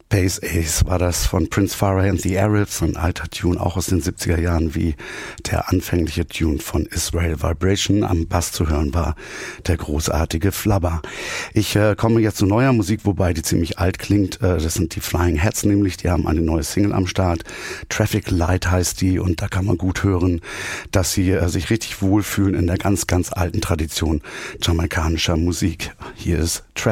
Space Ace war das von Prince Farah and the Arabs, ein alter Tune, auch aus den 70er Jahren, wie der anfängliche Tune von Israel Vibration. Am Bass zu hören war der großartige Flubber. Ich komme jetzt zu neuer Musik, wobei die ziemlich alt klingt. Das sind die Flying Hats nämlich, die haben eine neue Single am Start. Traffic Light heißt die und da kann man gut hören, dass sie sich richtig wohlfühlen in der ganz, ganz alten Tradition jamaikanischer Musik. Hier ist Traffic.